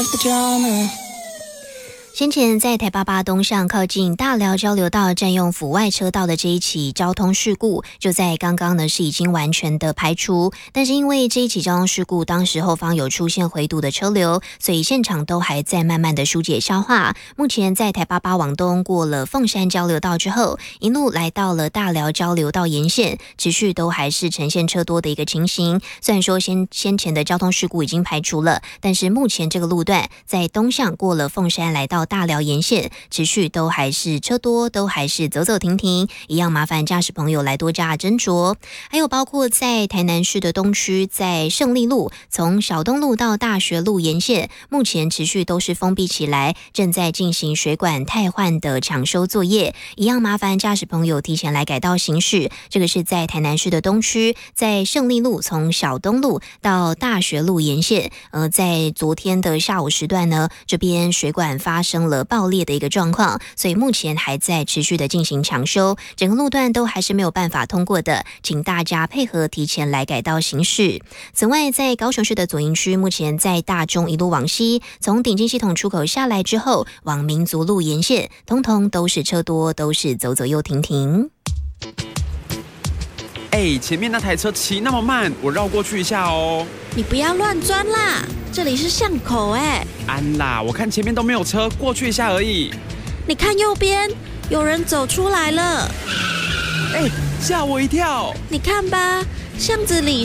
先前在台88东上靠近大寮交流道占用府外车道的这一起交通事故，就在刚刚呢是已经完全的排除，但是因为这一起交通事故当时后方有出现回堵的车流，所以现场都还在慢慢的疏解消化。目前在台88往东过了凤山交流道之后，一路来到了大寮交流道沿线，持续都还是呈现车多的一个情形。虽然说先前的交通事故已经排除了，但是目前这个路段在东向过了凤山来到大寮沿线，持续都还是车多，都还是走走停停，一样麻烦驾驶朋友来多加斟酌。还有包括在台南市的东区，在胜利路从小东路到大学路沿线，目前持续都是封闭起来，正在进行水管汰换的抢修作业，一样麻烦驾驶朋友提前来改道行驶。这个是在台南市的东区，在胜利路从小东路到大学路沿线，在昨天的下午时段呢，这边水管发生了爆裂的一个状况，所以目前还在持续的进行抢修，整个路段都还是没有办法通过的，请大家配合提前来改道行驶。此外，在高雄市的左营区，目前在大中一路往西，从顶进系统出口下来之后，往民族路沿线，通通都是车多，都是走走又停停。 前面那台车骑那么慢，我绕过去一下哦。 你不要乱钻啦，这里是巷口安啦，我看前面都没有车，过去一下而已。 你看右边，有人走出来了。 吓我一跳。 你看吧，巷子里